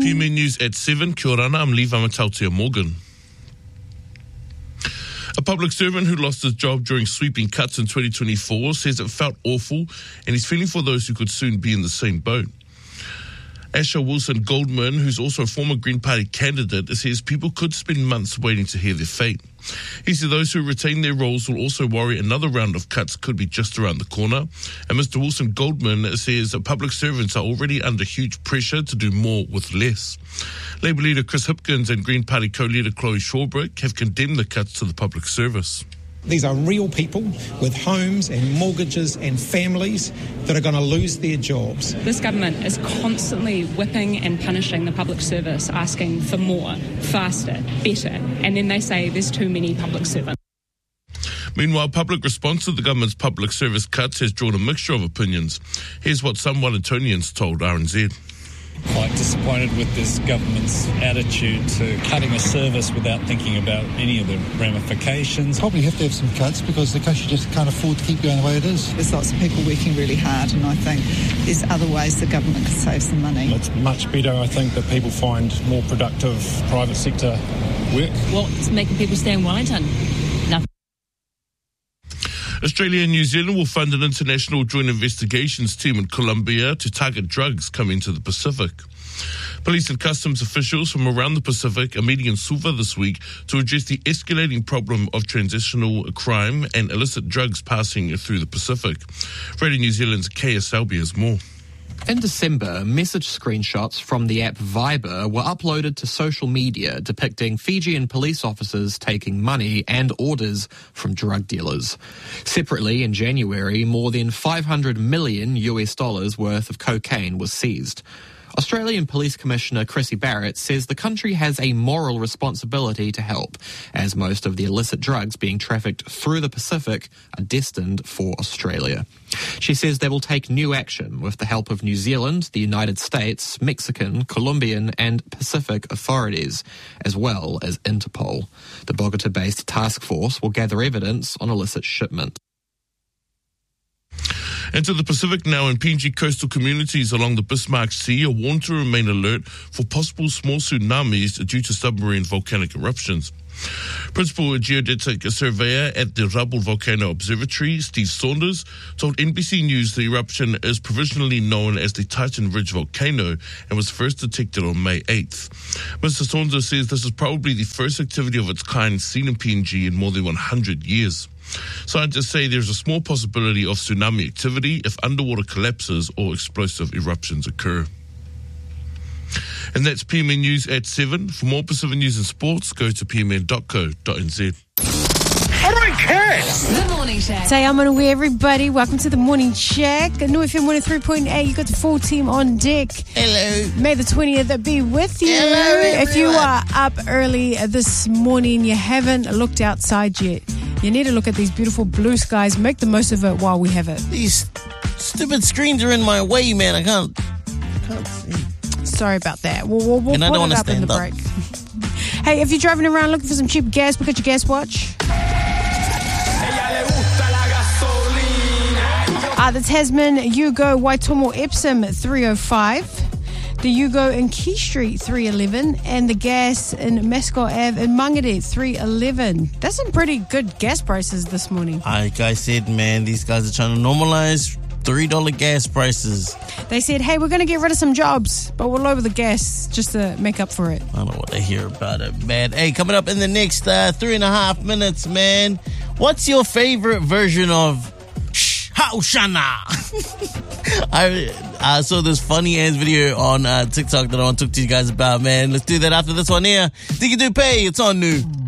PME News at 7. Kia ora, I'm Lee Vamatautia Morgan. A public servant who lost his job during sweeping cuts in 2024 says it felt awful and he's feeling for those who could soon be in the same boat. Asher Wilson Goldman, who's also a former Green Party candidate, says people could spend months waiting to hear their fate. He said those who retain their roles will also worry another round of cuts could be just around the corner. And Mr. Wilson Goldman says that public servants are already under huge pressure to do more with less. Labour leader Chris Hipkins and Green Party co-leader Chloe Shawbrick have condemned the cuts to the public service. These are real people with homes and mortgages and families that are going to lose their jobs. This government is constantly whipping and punishing the public service, asking for more, faster, better, and then they say there's too many public servants. Meanwhile, public response to the government's public service cuts has drawn a mixture of opinions. Here's what some Wellingtonians told RNZ. Quite disappointed with this government's attitude to cutting a service without thinking about any of the ramifications. Probably have to have some cuts because the country just can't afford to keep going the way it is. There's lots of people working really hard, and I think there's other ways the government can save some money. It's much better, I think, that people find more productive private sector work. What's making people stay in Wellington? Nothing. Australia and New Zealand will fund an international joint investigations team in Colombia to target drugs coming to the Pacific. Police and customs officials from around the Pacific are meeting in Suva this week to address the escalating problem of transnational crime and illicit drugs passing through the Pacific. Radio New Zealand's Kaya Selby has more. In December, message screenshots from the app Viber were uploaded to social media depicting Fijian police officers taking money and orders from drug dealers. Separately, in January, more than $500 million worth of cocaine was seized. Australian Police Commissioner Chrissy Barrett says the country has a moral responsibility to help, as most of the illicit drugs being trafficked through the Pacific are destined for Australia. She says they will take new action with the help of New Zealand, the United States, Mexican, Colombian and Pacific authorities, as well as Interpol. The Bogota-based task force will gather evidence on illicit shipment. Into the Pacific now, and PNG coastal communities along the Bismarck Sea are warned to remain alert for possible small tsunamis due to submarine volcanic eruptions. Principal geodetic surveyor at the Rubble Volcano Observatory, Steve Saunders, told NBC News the eruption is provisionally known as the Titan Ridge volcano and was first detected on May 8th. Mr. Saunders says this is probably the first activity of its kind seen in PNG in more than 100 years. Scientists say there's a small possibility of tsunami activity if underwater collapses or explosive eruptions occur. And that's PMN News at 7. For more Pacific news and sports, go to pmn.co.nz. I don't care. The Morning Shack. Say I'm on everybody. Welcome to the Morning Shack. New FM 103.8. You got the full team on deck. Hello. May the 20th be with you. Hello, if you are up early this morning, you haven't looked outside yet, you need to look at these beautiful blue skies. Make the most of it while we have it. These stupid screens are in my way, man. I can't see. Sorry about that. We'll put I don't it up in the break. Hey, if you're driving around looking for some cheap gas, look at your gas watch. The Tasman Yugo Waitomo Epsom 305. The Yugo in Key Street 311, and the gas in Mascot Ave in Mangere 311. That's some pretty good gas prices this morning. Like I said, man, these guys are trying to normalize $3 gas prices. They said, hey, we're going to get rid of some jobs, but we'll lower the gas just to make up for it. I don't know what I hear about it, man. Hey, coming up in the next 3.5 minutes, man, what's your favorite version of Haushana? I saw this funny ass video on TikTok that I want to talk to you guys about, man. Let's do that after this one here. Diggy Do Pay, it's on New.